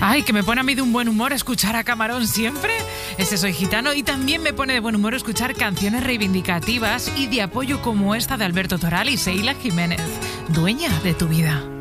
Ay, que me pone a mí de un buen humor escuchar a Camarón siempre. Ese Soy Gitano. Y también me pone de buen humor escuchar canciones reivindicativas y de apoyo como esta de Alberto Toral y Seila Jiménez. Dueña de tu vida.